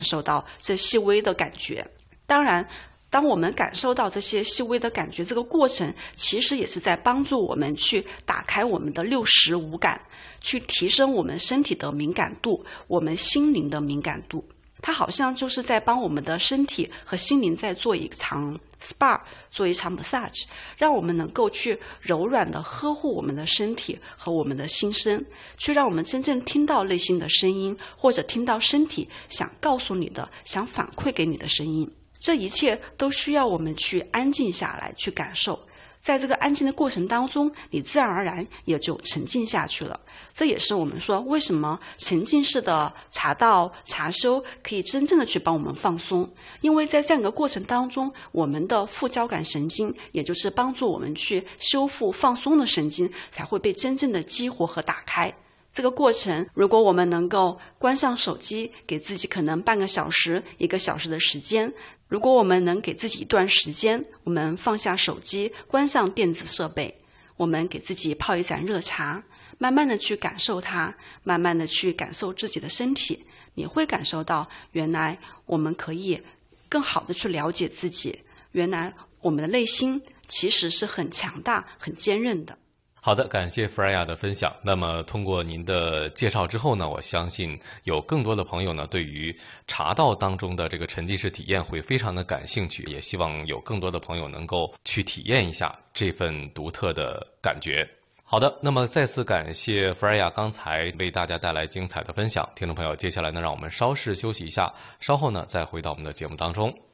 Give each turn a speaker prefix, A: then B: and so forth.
A: 受到这细微的感觉。当然，当我们感受到这些细微的感觉，这个过程其实也是在帮助我们去打开我们的六识五感，去提升我们身体的敏感度，我们心灵的敏感度。它好像就是在帮我们的身体和心灵在做一场 SPA， 做一场 massage， 让我们能够去柔软的呵护我们的身体和我们的心声，去让我们真正听到内心的声音，或者听到身体想告诉你的，想反馈给你的声音。这一切都需要我们去安静下来，去感受。在这个安静的过程当中，你自然而然也就沉浸下去了。这也是我们说为什么沉浸式的茶道茶修可以真正的去帮我们放松，因为在这样一个过程当中，我们的副交感神经，也就是帮助我们去修复放松的神经，才会被真正的激活和打开。这个过程，如果我们能够关上手机，给自己可能半个小时、1个小时的时间，如果我们能给自己一段时间，我们放下手机，关上电子设备，我们给自己泡一盏热茶，慢慢的去感受它，慢慢的去感受自己的身体，你会感受到原来我们可以更好的去了解自己，原来我们的内心其实是很强大、很坚韧的。
B: 好的，感谢 Freya 的分享。那么通过您的介绍之后呢，我相信有更多的朋友呢对于茶道当中的这个沉浸式体验会非常的感兴趣，也希望有更多的朋友能够去体验一下这份独特的感觉。好的，那么再次感谢 Freya 刚才为大家带来精彩的分享。听众朋友，接下来呢让我们稍事休息一下，稍后呢再回到我们的节目当中。